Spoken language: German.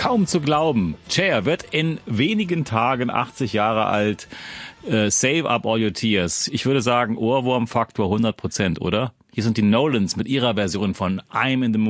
kaum zu glauben. Cher wird in wenigen Tagen 80 Jahre alt. Save up all your tears. Ich würde sagen, Ohrwurmfaktor 100%, oder? Hier sind die Nolans mit ihrer Version von I'm in the Mood.